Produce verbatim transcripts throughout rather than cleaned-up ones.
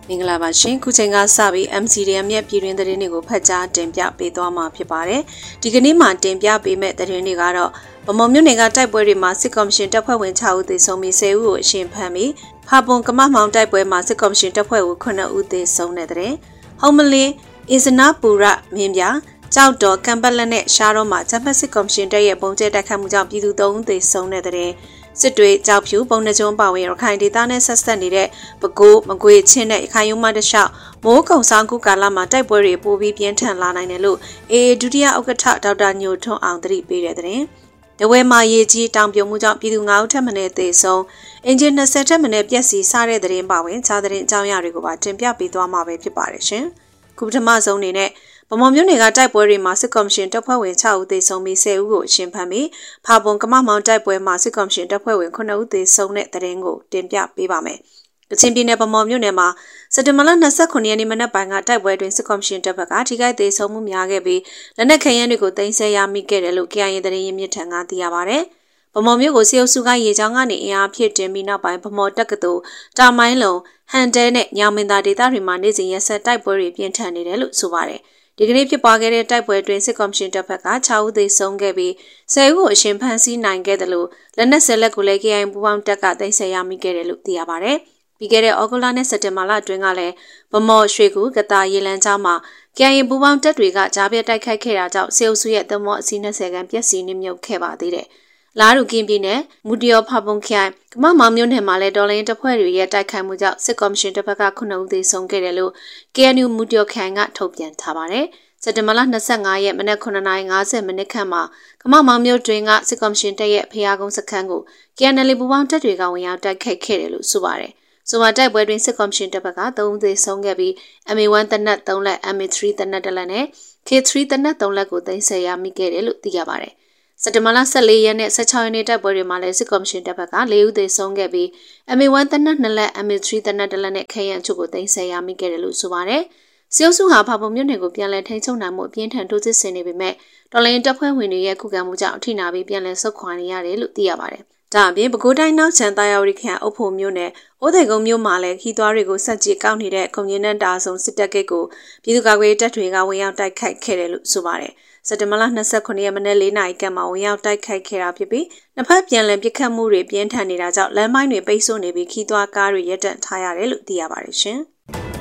မင်္ဂလာပါရှင်ခုချိန်ကစပြီး M C D M ရဲ့ပြည်တွင်းသတင်းတွေကိုဖတ်ကြားတင်ပြပေးသွားမှာဖြစ်ပါတယ်ဒီကနေ့မှာတင်ပြပေးမဲ့သတင်းတွေကတော့ဗမော်မြို့နယ်ကတိုက်ပွဲတွေမှာစစ်ကော်မရှင်တပ်ဖွဲ့ဝင်၆ဦးသေဆုံးပြီး၁၀ဦးကိုအရှင်ဖမ်းပြီးဖာပွန်ကမမောင်တိုက်ပွဲမှာစစ်ကော်မရှင်တပ်ဖွဲ့ဝင်၉ဦးသေဆုံးတဲ့တဲ့ဟုံးမလင်းအင်စနာပူရမင်းပြကြောက်တော်ကံပတ်လက်နဲ့ရှားတော့မှာဂျပန်စစ်ကော်မရှင်တပ်ရဲ့ပုံကျဲတိုက်ခတ်မှုကြောင့်ပြည်သူ၃ဦးသေဆုံးတဲ့တဲ့စစ်တွေကြောက်ဖြူပုံနှကျုံပါဝင်ရခိုင်ဒေသနဲ့ဆက်ဆက်နေတဲ့ပဲခူးမကွေးချင်းနဲ့ရခိုင်ရုံးမတလျှောက်မိုးကုံဆောင်ကူကာလမှာတိုက်ပွဲတွေပိုပြီးပြင်းထန်လာနိုင်တယ်လို့အေအေဒုတိယဥက္ကဋ္ဌဒေါက်တာညိုထွန်းအောင်သတိပေးတဲ့တဲ့တဝဲမှာရေကြီးတောင်ပြုံမှုကြောင့်ပြည်သူ၅ဦးထပ်မံသေဆုံးအင်ဂျင်၂၀ထပ်မံပျက်စီးစားတဲ့တဲ့ပါဝင်ခြားတဲ့အကြောင်းအရာတွေကိုပါတင်ပြပေးသွားမှာပဲဖြစ်ပါတယ်ရှင်ခုပထမဆုံးအနေနဲ့ဗမော်မြို့နယ်ကတိုက်ပွဲတွေမှာစစ်ကော်မရှင်တပ်ဖွဲ့ဝင်၆ဦးသေဆုံးပြီး၁၀ဦးကိုအရှင်ဖမ်းပြီးဖာပွန်ကမမောင်တိုက်ပွဲမှာစစ်ကော်မရှင်တပ်ဖွဲ့ဝင်၉ဦးသေဆုံးတဲ့သတင်းကိုတင်ပြပေးပါမယ်။ကချင်ပြည်နယ်ဗမော်မြို့နယ်မှာစက်တင်ဘာလ၂၉ရက်နေ့မနက်ပိုင်းကတိုက်ပွဲတွင်စစ်ကော်မရှင်တပ်ဘက်ကထိခိုက်သေဆုံးမှုများခဲ့ပြီးလက်နက်ခဲယမ်းတွေကိုတင်ဆက်ရမိခဲ့တယ်လို့ K I A သတင်းရင်းမြစ်ထံကသိရပါဗျ။ဗမော်မြို့ကိုစေအုပ်စုကရေချောင်းကနေအင်အားဖြစ်တင်ပြီးနောက်ပိုင်းဗမော်တက္ကသိုလ်တာမိုင်းလုံဟန်တဲနဲ့ညောင်မင်းသားဒေသတွေမှာနေ့စဉ်ရက်ဆက်တိုက်ပွဲတွေပြင်းထန်နေတယ်လို့ဆိုပါတယ်။ဒီကနေ့ဖြစ်ပွားခဲ့တဲ့တိုက်ပွဲတွင်စစ်ကော်မရှင်တပ်ဘက်က၆ဦးသေဆုံးခဲ့ပြီး၁၀ဦးကိုအရှင်ဖမ်းဆီးနိုင်ခဲ့တယ်လို့လက်နက်ဆက်လက်ကိုလည်း K I A ပူးပေါင်းတပ်ကသိမ်းဆည်းရမိခဲ့တယ်လို့သိရပါဗျ။ပြီးခဲ့တဲ့ဩဂုတ်လနဲ့စက်တင်ဘာလအတွင်းကလည်းဗမော်ရွှေကူကတာရေလန်းချောင်းမှာ K I A ပူးပေါင်းတပ်တွေကကြားပြတိုက်ခိုက်ခဲ့တာကြောင့်စေအုပ်စုရဲ့သမောအစီး၂၀ခန်းပျက်စီးနှိမ့်မြုပ်ခဲ့ပါသေးတယ်။လာရူကင်းပြည်နယ်မူတရောဖာပွန်ခိုင်ကမမောင်မြို့နယ်မှာလည်းဒေါ်လာတပ်ဖွဲ့တွေရဲ့တိုက်ခိုက်မှုကြောင့်စစ်ကော်မရှင်တပ်ဘက်က၉ဦးသေဆုံးခဲ့တယ်လို့ K N U မူတရောခိုင်ကထုတ်ပြန်ထားပါတယ်။စက်တင်ဘာလ၂၅ရက်မနက်9နာရီ၅၀မိနစ်ခန့်မှာကမမောင်မြို့တွင်ကစစ်ကော်မရှင်တပ်ရဲ့ဖျားကုန်းစခန်းကို K N L ပူပေါင်းတပ်တွေကဝင်ရောက်တိုက်ခိုက်ခဲ့တယ်လို့ဆိုပါတယ်။ဆိုပါတိုက်ပွဲတွင်စစ်ကော်မရှင်တပ်ဘက်က၃ဦးသေဆုံးခဲ့ပြီး M A ၁ တနက်၃လက် M A ၃ တနက်တစ်လက်နဲ့ K ၃ တနက်၃လက်ကိုသိမ်းဆည်းရမိခဲ့တယ်လို့သိရပါတယ်။စက်တင်ဘာလ၁၄ရက်နဲ့၁၆ရက်နေ့တိုက်ပွဲတွေမှာလည်းစစ်ကော်မရှင်တပ်ဘက်က၄ဦးသေဆုံးခဲ့ပြီး M A ၁ တနက်၂လက် M A ၃ တနက်တစ်လက်နဲ့ခဲယမ်းချုပ်ကိုသိမ်းဆည်းရမိခဲ့တယ်လို့ဆိုပါတယ်။စေအုပ်စုဟာဖာပွန်မြို့နယ်ကိုပြန်လည်ထိန်းချုပ်နိုင်မှုအပြင်းထန်တိုးစစ်ဆင်နေပေမဲ့တော်လိုင်းတပ်ဖွဲ့ဝင်တွေရဲ့ခုခံမှုကြောင့်အထိနာပြီးပြန်လည်ဆုတ်ခွာနေရတယ်လို့သိရပါတယ်။ဒါအပြင်ပဲခူးတိုင်းနောက်ချန်တာယာဝတီခရိုင်အုပ်ဖို့မြို့နယ်အိုးသိကုန်းမြို့မှာလည်းခီးသွွားတွေကိုစက်ကြီးကောက်နေတဲ့ကွန်မြူနတီတာဆုံစစ်တပ်ကိတ်ကိုပြည်သူ့ကာကွယ်တပ်တွေကဝင်ရောက်တိုက်ခိုက်ခဲ့တယ်လို့ဆိုပါတယ်။စက်တင်ဘာလ၂၉ရက်မနက်၄နာရီခန့်မှာဝင်ရောက်တိုက်ခိုက်ခဲ့တာဖြစ်ပြီးနှစ်ဖက်ပြန်လည်ပစ်ခတ်မှုတွေပြင်းထန်နေတာကြောင့်လမ်းမိုင်းတွေပိတ်ဆို့နေပြီးခီးသွွားကားတွေရပ်တန့်ထားရတယ်လို့သိရပါတယ်ရှင်။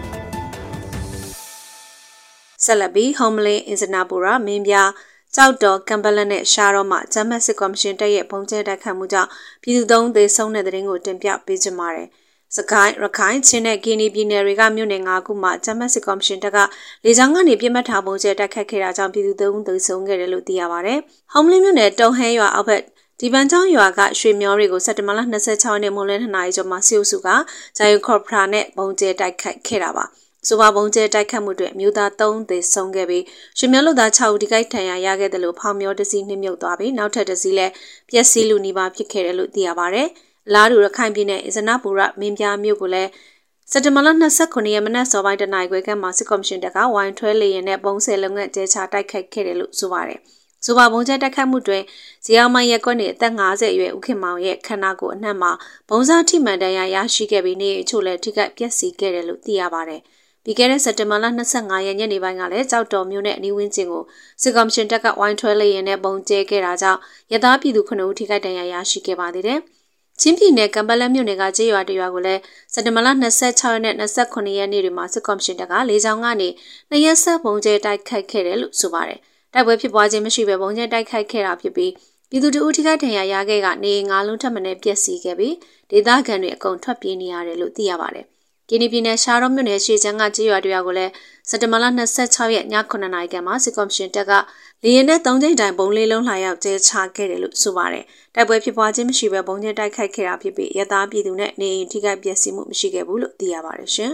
ဆက်လက်ပြီးဟုံးမလင်းအင်စနာပူရမင်းပြကြောက်တော်ကံပလက်နဲ့ရှားတော့မှဂျမတ်စစ်ကော်မရှင်တပ်ရဲ့ပုံကျဲတိုက်ခတ်မှုကြောင့်ပြည်သူသုံးသေဆုံးတဲ့တဲ့ရင်ကိုတင်ပြပေးကြပါမယ်။စကိုင်းရခိုင်ချင်းနဲ့ကင်းနီပြည်နယ်တွေကမြို့နယ်၅ခုမှာဂျမတ်စစ်ကော်မရှင်တပ်ကလေကြောင်းကနေပြစ်မှတ်ထားပုံကျဲတိုက်ခတ်ခဲ့တာကြောင့်ပြည်သူသုံးသေဆုံးခဲ့တယ်လို့သိရပါဗျ။ဟုံးမလင်းမြို့နယ်တုံဟဲရွာအောက်ဘက်ဒီပန်းချောင်းရွာကရွှေမျောတွေကိုစက်တင်ဘာလ၂၆ရက်နေ့မွန်းလွဲ၂နာရီကျော်မှာစီအုပ်စုကဂျာယုခေါပရာနဲ့ပုံကျဲတိုက်ခတ်ခဲ့တာပါ။ဆိုပါပုံကျဲတိုက်ခတ်မှုတွေအမျိုးသား၃ဦးသေဆုံးခဲ့ပြီးရွှေမျောလူသား၆ဦးဒီကိုက်ထံရရခဲ့တယ်လို့ဖောင်မျောတစီနှိမ့်မြုပ်သွားပြီးနောက်ထပ်တစီလည်းပျက်စီးလူနီးပါးဖြစ်ခဲ့တယ်လို့သိရပါဗျ။လာတူရခိုင်ပြည်နယ်အစနာပူရမင်းပြားမြို့ကိုလည်းစက်တင်ဘာလ၂၉ရက်မနက်စောပိုင်းတနာရီခွဲခန့်မှာစစ်ကော်မရှင်တပ်ကဝိုင်းထွဲလေရင်နဲ့ပုံဆယ်လုံးငတ်ကျဲချတိုက်ခိုက်ခဲ့တယ်လို့ဆိုပါတယ်။ဆိုပါပုံကျဲတိုက်ခိုက်မှုတွင်ဇီအောင်မိုင်ရက်ကွက်နေအသက်၅၀အရွယ်ဦးခင်မောင်ရဲ့ခန္ဓာကိုယ်အနှံ့မှာဘုံစားထိမှန်တရားရရှိခဲ့ပြီးနေအချို့လည်းထိခိုက်ပျက်စီးခဲ့တယ်လို့သိရပါတယ်။ပြီးခဲ့တဲ့စက်တင်ဘာလ၂၅ရက်ညနေပိုင်းကလည်းကြောက်တော်မြို့နယ်အနီးဝန်းကျင်ကိုစစ်ကော်မရှင်တပ်ကဝိုင်းထွဲလေရင်နဲ့ပုံကျဲခဲ့တာကြောင့်ရသားပြည်သူခုနှစ်ဦးထိခိုက်ဒဏ်ရာရရှိခဲ့ပါသေးတယ်။ချင်းပြည်နယ်ကံပလက်မြို့နယ်ကကျေးရွာတရွာကိုလည်းစက်တင်ဘာလ၂၆ရက်နဲ့၂၉ရက်နေ့တွေမှာစစ်ကော်မရှင်တပ်ကလေကြောင်းကနေနှစ်ရက်ဆက်ပုံကျဲတိုက်ခိုက်ခဲ့တယ်လို့ဆိုပါတယ်။တိုက်ပွဲဖြစ်ပွားခြင်းမရှိဘဲပုံကျဲတိုက်ခိုက်ခဲ့တာဖြစ်ပြီးပြည်သူတို့ထိခိုက်ဒဏ်ရာရခဲ့ကနေငါးလုံးထပ်မံပျက်စီးခဲ့ပြီးဒေသခံတွေအကုန်ထွက်ပြေးနေရတယ်လို့သိရပါတယ်။ကင်းနီပြည်နယ်ရှားတော်မြို့နယ်ရှေ့ချမ်းကကျေးရွာတွေကိုလည်းစက်တင်ဘာလ၂၆ရက်ည9နာရီခန့်မှာစစ်ကော်မရှင်တပ်ကလေရင်နဲ့သုံးကြိမ်တိုင်ပုံလေးလုံးလှရောက်ကျဲချခဲ့တယ်လို့ဆိုပါတယ်။တိုက်ပွဲဖြစ်ပွားခြင်းမရှိဘဲပုံကျဲတိုက်ခိုက်ခဲ့တာဖြစ်ပြီးရသားပြည်သူနဲ့နေအိမ်ထိခိုက်ပျက်စီးမှုမရှိခဲ့ဘူးလို့သိရပါတယ်ရှင်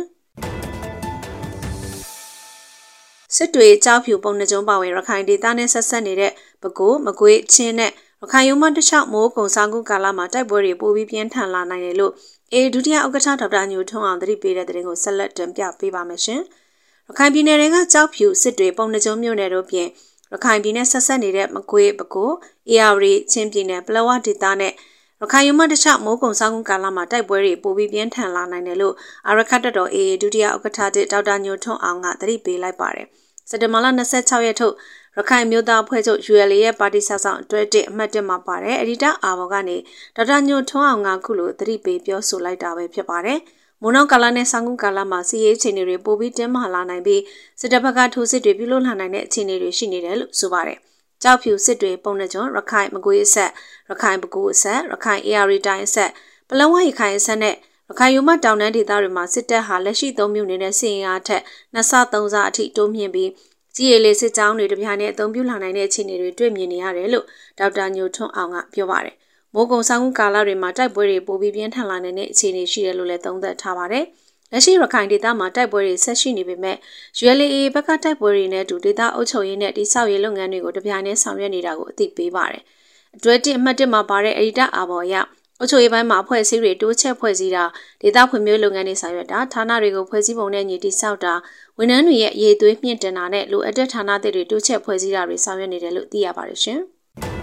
။စစ်တွေကြောက်ဖြူပုံနှကျုံပါဝင်ရခိုင်ဒေသနဲ့ဆက်ဆက်နေတဲ့ပဲခူးမကွေးချင်းနဲ့ရခိုင်ရုံးမတလျှောက်မိုးကုံဆောင်ကူကာလမှာတိုက်ပွဲတွေပိုပြီးပြင်းထန်လာနိုင်တယ်လို့အေဒုတိယဥက္ကဋ္ဌဒေါက်တာညိုထွန်းအောင်သတိပေးတဲ့တဲ့ရင်ကိုဆက်လက်တင်ပြပေးပါမယ်ရှင်။ရခိုင်ပြည်နယ်တွေကကြောက်ဖြူစစ်တွေပုံနှကျုံမြို့နယ်တို့ပြင်ရခိုင်ပြည်နယ်ဆက်ဆက်နေတဲ့မကွေးပဲခူးအေရဝတီချင်းပြည်နယ်ပလောဝဒေသနဲ့ရရခိုင်ယူမတခြားမိုးကုံဆောင်ကာလမှာတိုက်ပွဲတွေပိုပြီးပြင်းထန်လာနိုင်တယ်လို့အာရခတ်တော် အေအေ ဒုတိယဥက္ကဋ္ဌဒေါက်တာညိုထွန်းအောင်ကသတိပေးလိုက်ပါတယ်။စက်တင်ဘာလ၂၆ရက်ထုတ်ရခိုင်မျိုးသားအဖွဲ့ချုပ် ယူ အယ် အေ ရဲ့ပါတီစာဆောင်အတွဲတစ်အမှတ်တစ်မှာပါတယ်။အဒီတာအာဘော်ကနေဒေါက်တာညိုထွန်းအောင်ကခုလိုသတိပေးပြောဆိုလိုက်တာပဲဖြစ်ပါတယ်။မိုးနောက်ကာလနဲ့ဆောင်းကုန်းကာလမှာစီးရေးအခြေအနေတွေပိုပြီးတင်းမာလာနိုင်ပြီးစစ်တပ်ဘက်ကထိုးစစ်တွေပြုလုပ်လာနိုင်တဲ့အခြေအနေတွေရှိနေတယ်လို့ဆိုပါတယ်။ကြောက်ဖြူစစ်တွေပုံနှကျွန်းရခိုင်မကွေးအဆက်ရခိုင်ပဲခူးအဆက်ရခိုင် အေ အာ ရီ တိုင်းအဆက်ပလောဝရခိုင်အဆက်နဲ့ရခိုင်ယူမတောင်တန်းဒေသတွေမှာစစ်တပ်ဟာလက်ရှိသုံးမြနေတဲ့စီရင်အားထက်နှစ်ဆသုံးဆအထိတိုးမြင့်ပြီးကြီးရည်လေးစစ်ကြောင်းတွေတပြားနဲ့အသုံးပြုလာနိုင်တဲ့အခြေအနေတွေတွေ့မြင်နေရတယ်လို့ဒေါက်တာညိုထွန်းအောင်ကပြောပါတယ်။မိုးကုံဆောင်ကာလတွေမှာတိုက်ပွဲတွေပိုပြီးပြင်းထန်လာနေတဲ့အခြေအနေရှိတယ်လို့လည်းသုံးသပ်ထားပါတယ်။လက်ရှိရခိုင်ဒေသမှာတိုက်ပွဲတွေဆက်ရှိနေပေမဲ့ ယူ အယ် အေ ဘက်ကတိုက်ပွဲတွေနဲ့အတူဒေသအုပ်ချုပ်ရေးနဲ့တိစောက်ရေးလုပ်ငန်းတွေကိုတပြိုင်တည်းဆောင်ရွက်နေတာကိုအသိပေးပါတယ်။အတွဲတစ်အမှတ်တစ်မှာပါတဲ့အဒီတာအာဘော်ရအုပ်ချုပ်ရေးပိုင်းမှာအဖွဲ့အစည်းတွေတိုးချက်ဖွဲ့စည်းတာဒေသဖွံ့ဖြိုးလုပ်ငန်းတွေဆောင်ရွက်တာဌာနတွေကိုဖွဲ့စည်းပုံနဲ့ညီတိစောက်တာဝန်ထမ်းတွေရဲ့အရေးသွေးမြင့်တင်တာနဲ့လိုအပ်တဲ့ဌာနတွေတိုးချက်ဖွဲ့စည်းတာတွေဆောင်ရွက်နေတယ်လို့သိရပါတယ်ရှင်။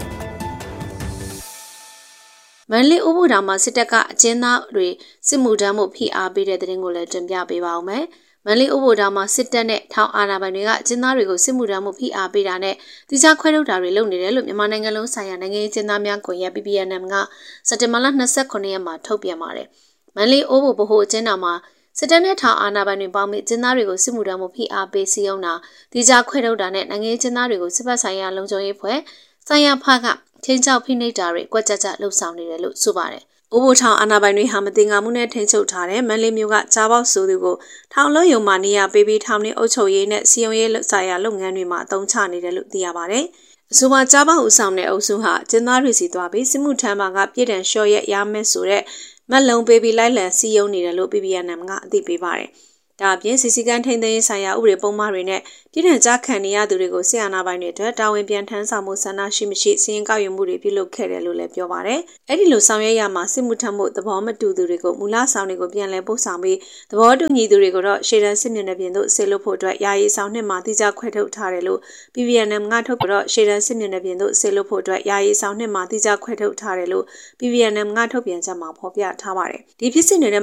မန္တလေးဥပဒေမှာစစ်တပ်ကအကျဉ်းသားတွေစစ်မှုထမ်းမှုဖိအားပေးတဲ့တဲ့တင်ကိုလည်းတင်ပြပေးပါဦးမယ်။မန္တလေးဥပဒေမှာစစ်တပ်နဲ့ထောင်အာဏာပိုင်တွေကအကျဉ်းသားတွေကိုစစ်မှုထမ်းမှုဖိအားပေးတာနဲ့တိကျခွဲထုတ်တာတွေလုပ်နေတယ်လို့မြန်မာနိုင်ငံလုံးဆိုင်ရာနိုင်ငံရေးကျဉ်းသားများကွန်ရက် ပီ ပီ အန် အမ် ကစက်တင်ဘာလ၂၉ရက်မှာထုတ်ပြန်ပါတယ်။မန္တလေးဥပဒေဗဟိုအကျဉ်းတော်မှာစစ်တပ်နဲ့ထောင်အာဏာပိုင်တွေပေါင်းပြီးကျဉ်းသားတွေကိုစစ်မှုထမ်းမှုဖိအားပေးစီရင်တာတိကျခွဲထုတ်တာနဲ့နိုင်ငံရေးကျဉ်းသားတွေကိုစစ်ဘက်ဆိုင်ရာလုံခြုံရေးဖွဲ့ဆိုင်ရာဖကချင်းချောက်ဖိနှိပ်တာတွေကွက်ကြကြလှုပ်ဆောင်နေတယ်လို့ဆိုပါတယ်။ဥပဒေထောင်အာဏာပိုင်တွေဟာမတင်ငါမှုနဲ့ထိန်းချုပ်ထားတဲ့မန္တလေးမြို့ကကြားပေါက်ဆိုသူကိုထောင်လုံးယုံမှနေရပေးပြီးထောင်နေအုပ်ချုပ်ရေးနဲ့စီယုံရေးဆိုင်ရာလုပ်ငန်းတွေမှာအသုံးချနေတယ်လို့သိရပါတယ်။အဆိုပါကြားပေါက်ဦးဆောင်တဲ့အုပ်စုဟာကျင်းသားတွေစီသွားပြီးစစ်မှုထမ်းမှာကပြည်ထန်လျှော့ရက်ရမယ်ဆိုတဲ့မက်လုံးပေးပြီးလိုက်လံစီယုံနေတယ်လို့ ပီ ပီ အန် အမ် ကအသိပေးပါတယ်။ဒါအပြင်စီစီကန်းထိန်းသိမ်းရေးဆိုင်ရာဥပဒေပုံမှန်တွေနဲ့ပြည်ထန်ကြားခံနေရသူတွေကိုဆီယနာပိုင်းတွေအတွက်တာဝန်ပြန်ထမ်းဆောင်မှုဆန္ဒရှိမရှိစီရင်ကောက်ယူမှုတွေပြုလုပ်ခဲ့တယ်လို့လည်းပြောပါတယ်။အဲ့ဒီလိုဆောင်ရွက်ရမှာစစ်မှုထမ်းမှုသဘောမတူသူတွေကိုမူလဆောင်တွေကိုပြန်လည်ပို့ဆောင်ပြီးသဘောတူညီသူတွေကိုတော့ရှေ့တန်းစစ်မျက်နှာပြင်သို့ဆေလွတ်ဖို့အတွက်ယာယီဆောင်နှစ်မှာတိကျခွဲထုတ်ထားတယ်လို့ ပီ ပီ အန် အမ် ကထုတ်ပြီးတော့ရှေ့တန်းစစ်မျက်နှာပြင်သို့ဆေလွတ်ဖို့အတွက်ယာယီဆောင်နှစ်မှာတိကျခွဲထုတ်ထားတယ်လို့ ပီ ပီ အန် အမ် ကထုတ်ပြန်ချက်မှာဖော်ပြထားပါတယ်။ဒီဖြစ်စဉ်တွေ